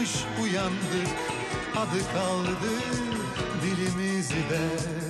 Uyandık, adı kaldı dilimizde.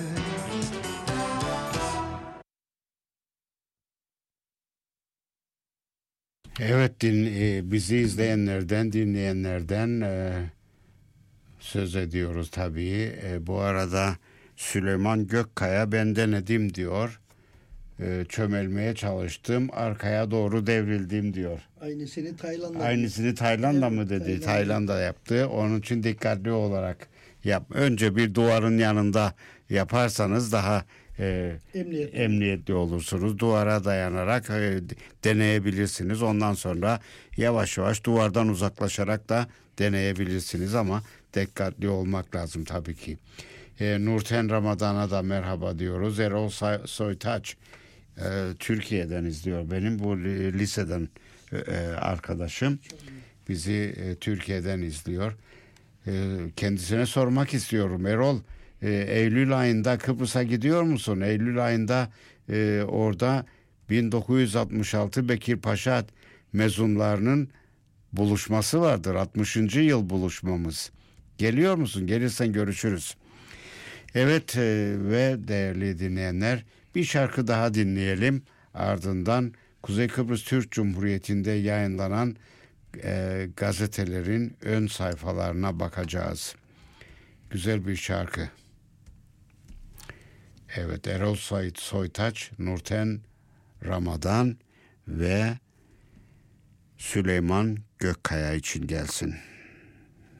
Evet, bizi izleyenlerden, dinleyenlerden söz ediyoruz tabii. Bu arada Süleyman Gökkaya ben denedim diyor. Çömelmeye çalıştım, arkaya doğru devrildim diyor. Aynısını Tayland'da mı dedi? Tayland'da yaptı. Onun için dikkatli olarak yap. Önce bir duvarın yanında yaparsanız daha emniyetli olursunuz. Duvara dayanarak deneyebilirsiniz. Ondan sonra yavaş yavaş duvardan uzaklaşarak da deneyebilirsiniz ama dikkatli olmak lazım tabii ki. Nurten Ramadan'a da merhaba diyoruz. Erol Soytaç Türkiye'den izliyor. Benim bu liseden arkadaşım bizi Türkiye'den izliyor. Kendisine sormak istiyorum. Erol, Eylül ayında Kıbrıs'a gidiyor musun? Eylül ayında orada 1966 Bekir Paşa mezunlarının buluşması vardır. 60. yıl buluşmamız. Geliyor musun? Gelirsen görüşürüz. Evet, ve değerli dinleyenler, bir şarkı daha dinleyelim. Ardından Kuzey Kıbrıs Türk Cumhuriyeti'nde yayınlanan gazetelerin ön sayfalarına bakacağız. Güzel bir şarkı. Evet, Erol Soytaç, Nurten Ramadan ve Süleyman Gökkaya için gelsin.